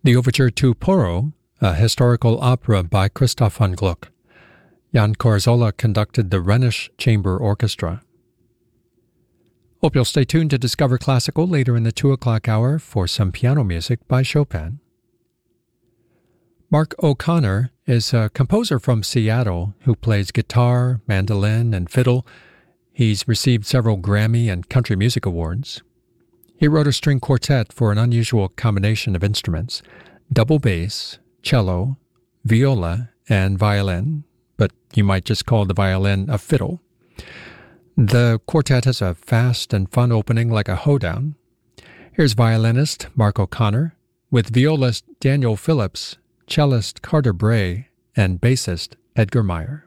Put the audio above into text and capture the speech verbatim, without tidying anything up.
The Overture to Porro, a historical opera by Christoph von Gluck. Jan Corzola conducted the Rhenish Chamber Orchestra. Hope you'll stay tuned to Discover Classical later in the two o'clock hour for some piano music by Chopin. Mark O'Connor is a composer from Seattle who plays guitar, mandolin, and fiddle. He's received several Grammy and country music awards. He wrote a string quartet for an unusual combination of instruments, double bass, cello, viola, and violin, but you might just call the violin a fiddle. The quartet has a fast and fun opening like a hoedown. Here's violinist Mark O'Connor with violist Daniel Phillips, cellist Carter Bray, and bassist Edgar Meyer.